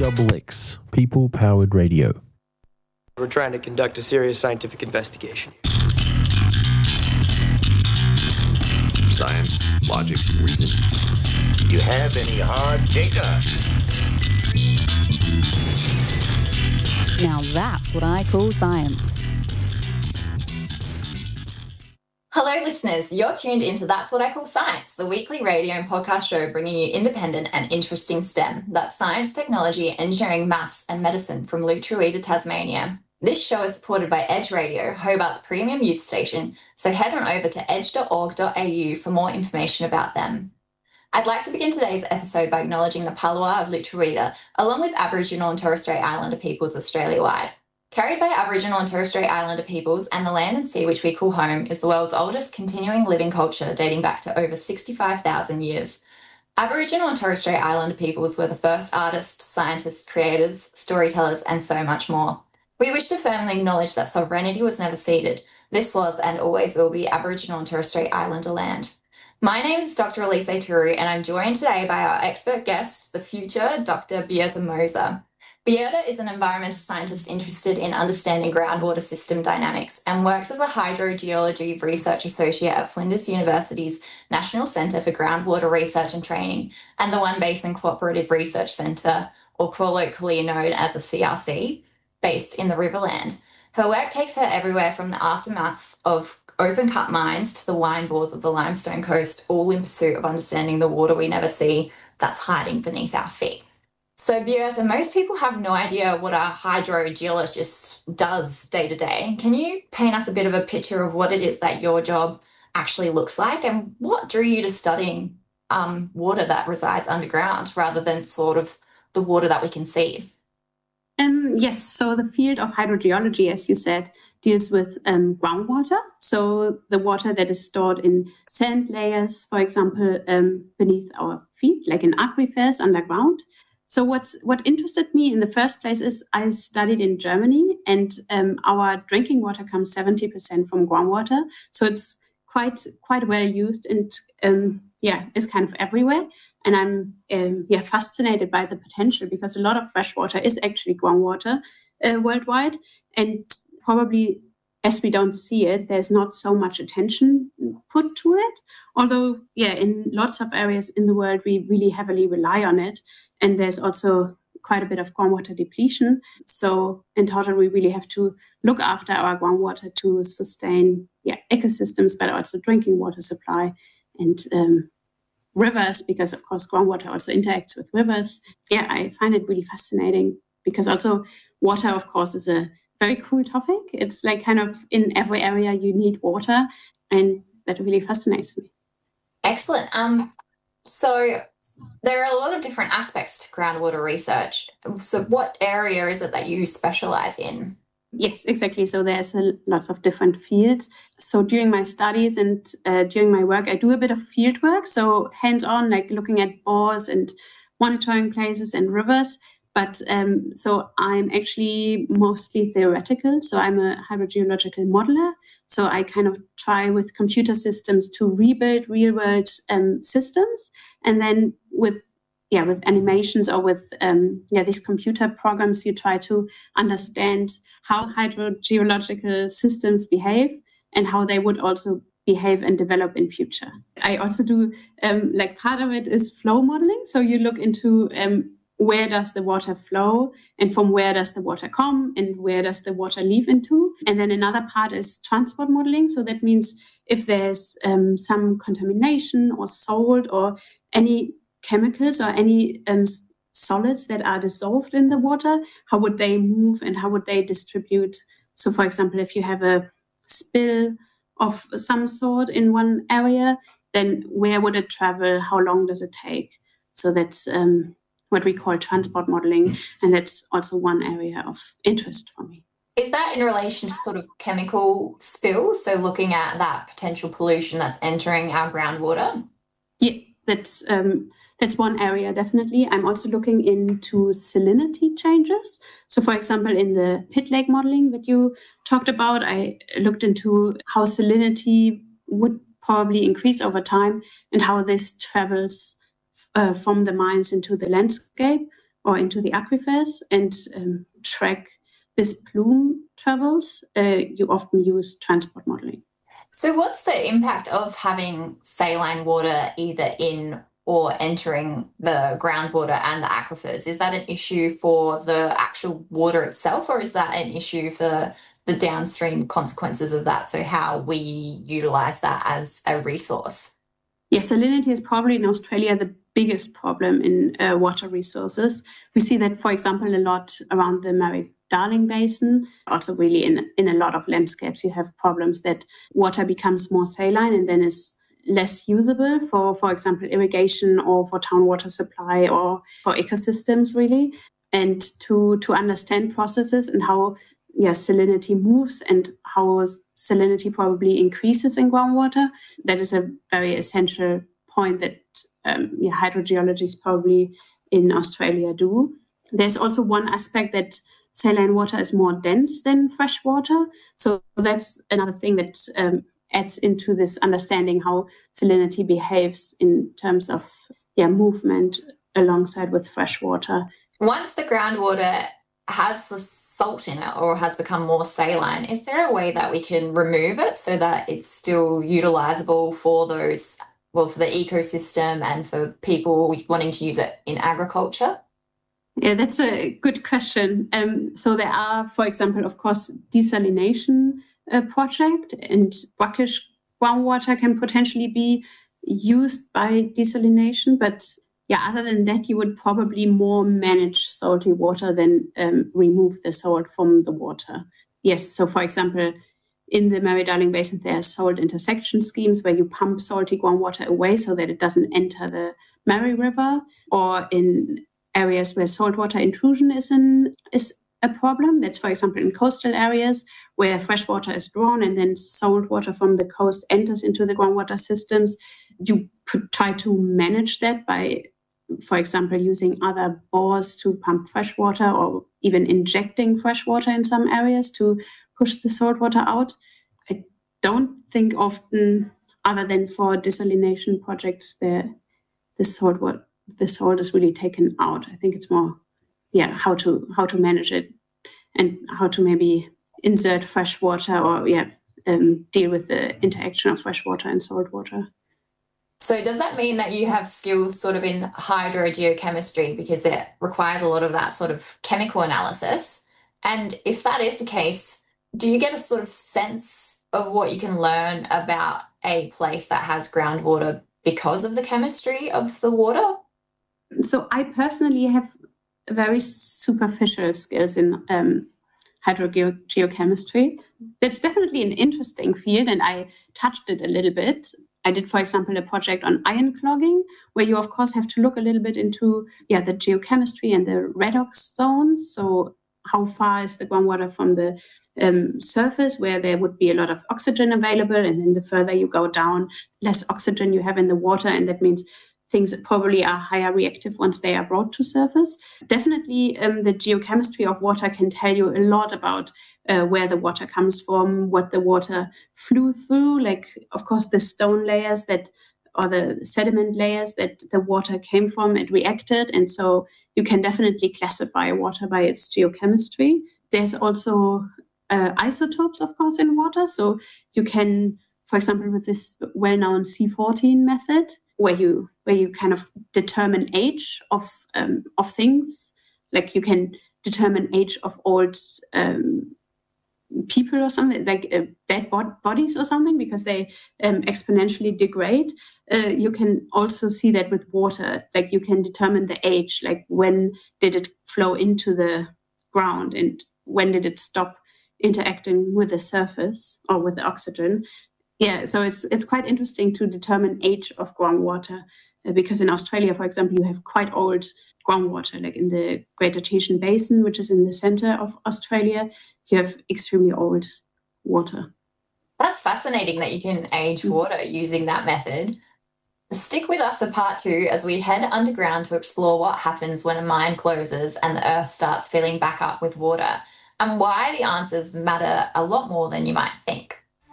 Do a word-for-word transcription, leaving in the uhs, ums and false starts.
Double X, people-powered radio. We're trying to conduct a serious scientific investigation. Science, logic, reason. Do you have any hard data? Now that's what I call science. Hello, listeners. You're tuned into That's What I Call Science, the weekly radio and podcast show bringing you independent and interesting STEM. That's science, technology, engineering, maths, and medicine from Lutruwita, Tasmania. This show is supported by Edge Radio, Hobart's premium youth station, so head on over to edge dot org dot a u for more information about them. I'd like to begin today's episode by acknowledging the Palawa of Lutruwita, along with Aboriginal and Torres Strait Islander peoples Australia-wide. Carried by Aboriginal and Torres Strait Islander peoples, and the land and sea which we call home is the world's oldest continuing living culture dating back to over sixty-five thousand years. Aboriginal and Torres Strait Islander peoples were the first artists, scientists, creators, storytellers, and so much more. We wish to firmly acknowledge that sovereignty was never ceded. This was and always will be Aboriginal and Torres Strait Islander land. My name is Doctor Elise Turu, and I'm joined today by our expert guest, the future Doctor Beate Moser. Beate is an environmental scientist interested in understanding groundwater system dynamics and works as a hydrogeology research associate at Flinders University's National Centre for Groundwater Research and Training and the One Basin Cooperative Research Centre, or colloquially known as a C R C, based in the Riverland. Her work takes her everywhere from the aftermath of open-cut mines to the wine bores of the limestone coast, all in pursuit of understanding the water we never see that's hiding beneath our feet. So, Beate, most people have no idea what a hydrogeologist does day to day. Can you paint us a bit of a picture of what it is that your job actually looks like, and what drew you to studying um, water that resides underground rather than sort of the water that we can see? Um, yes, so the field of hydrogeology, as you said, deals with um, groundwater. So the water that is stored in sand layers, for example, um, beneath our feet, like in aquifers underground. So what's what interested me in the first place is I studied in Germany, and um, our drinking water comes seventy percent from groundwater. So it's quite quite well used, and um, yeah, it's kind of everywhere. And I'm um, yeah fascinated by the potential, because a lot of fresh water is actually groundwater uh, worldwide, and probably as we don't see it, there's not so much attention put to it. Although, yeah, in lots of areas in the world, we really heavily rely on it. And there's also quite a bit of groundwater depletion. So in total, we really have to look after our groundwater to sustain yeah, ecosystems, but also drinking water supply and um, rivers, because of course, groundwater also interacts with rivers. Yeah, I find it really fascinating, because also water, of course, is a very cool topic. It's like kind of in every area you need water, and that really fascinates me. Excellent. Um, so there are a lot of different aspects to groundwater research. So what area is it that you specialize in? Yes, exactly. So there's a, lots of different fields. So during my studies and uh, during my work, I do a bit of field work. So hands-on, like looking at bores and monitoring places and rivers. But um, so I'm actually mostly theoretical. So I'm a hydrogeological modeler. So I kind of try with computer systems to rebuild real-world um, systems, and then with yeah with animations or with um, yeah these computer programs, you try to understand how hydrogeological systems behave and how they would also behave and develop in future. I also do um, like part of it is flow modeling. So you look into um, where does the water flow, and from where does the water come, and where does the water leave into. And then another part is transport modeling. So that means if there's um, some contamination or salt or any chemicals or any um, solids that are dissolved in the water, how would they move and how would they distribute? So for example, if you have a spill of some sort in one area, then where would it travel? How long does it take? So that's um, what we call transport modeling. And that's also one area of interest for me. Is that in relation to sort of chemical spills? So looking at that potential pollution that's entering our groundwater? Yeah, that's um, that's one area, definitely. I'm also looking into salinity changes. So for example, in the pit lake modeling that you talked about, I looked into how salinity would probably increase over time and how this travels uh, from the mines into the landscape. or into the aquifers and um, track this plume travels, uh, you often use transport modeling. So what's the impact of having saline water either in or entering the groundwater and the aquifers? Is that an issue for the actual water itself, or is that an issue for the downstream consequences of that? So how we utilise that as a resource? Yeah, salinity is probably in Australia the biggest problem in uh, water resources. We see that, for example, a lot around the Murray-Darling Basin. Also really in, in a lot of landscapes, you have problems that water becomes more saline and then is less usable for, for example, irrigation or for town water supply or for ecosystems, really. And to, to understand processes and how yeah, salinity moves and how salinity probably increases in groundwater, that is a very essential point that um, yeah, hydrogeologists probably in Australia do. There's also one aspect that saline water is more dense than fresh water. So that's another thing that um, adds into this understanding how salinity behaves in terms of yeah, movement alongside with fresh water. Once the groundwater has the salt in it or has become more saline, is there a way that we can remove it so that it's still utilisable for those, well, for the ecosystem and for people wanting to use it in agriculture? Yeah, that's a good question. Um, so there are, for example, of course, desalination uh, project, and brackish groundwater can potentially be used by desalination, but yeah, other than that, you would probably more manage salty water than um, remove the salt from the water. Yes, so for example, in the Murray-Darling Basin, there are salt intersection schemes where you pump salty groundwater away so that it doesn't enter the Murray River, or in areas where saltwater intrusion is, in, is a problem. That's, for example, in coastal areas where fresh water is drawn and then salt water from the coast enters into the groundwater systems. You try to manage that by, for example, using other bores to pump fresh water, or even injecting fresh water in some areas to push the salt water out. I don't think often, other than for desalination projects, the the salt water, the salt is really taken out. I think it's more, yeah, how to how to manage it and how to maybe insert fresh water, or yeah, um, deal with the interaction of fresh water and salt water. So does that mean that you have skills sort of in hydrogeochemistry, because it requires a lot of that sort of chemical analysis? And if that is the case, do you get a sort of sense of what you can learn about a place that has groundwater because of the chemistry of the water? So I personally have very superficial skills in um, hydrogeochemistry. That's definitely an interesting field, and I touched it a little bit. I did, for example, a project on ion clogging, where you, of course, have to look a little bit into yeah, the geochemistry and the redox zones. So how far is the groundwater from the um, surface, where there would be a lot of oxygen available, and then the further you go down, less oxygen you have in the water, and that means things probably are higher reactive once they are brought to surface. Definitely, um, the geochemistry of water can tell you a lot about uh, where the water comes from, what the water flew through, like, of course, the stone layers that, or the sediment layers that the water came from, it reacted. And so you can definitely classify water by its geochemistry. There's also uh, isotopes, of course, in water. So you can, for example, with this well-known C fourteen method, where you where you kind of determine age of um, of things, like you can determine age of old um, people or something, like uh, dead bod- bodies or something, because they um, exponentially degrade. Uh, you can also see that with water, like you can determine the age, like when did it flow into the ground and when did it stop interacting with the surface or with the oxygen. Yeah, so it's it's quite interesting to determine age of groundwater, uh, because in Australia, for example, you have quite old groundwater, like in the Great Artesian Basin, which is in the center of Australia, you have extremely old water. That's fascinating that you can age mm. water using that method. Stick with us for part two as we head underground to explore what happens when a mine closes and the earth starts filling back up with water, and why the answers matter a lot more than you might think.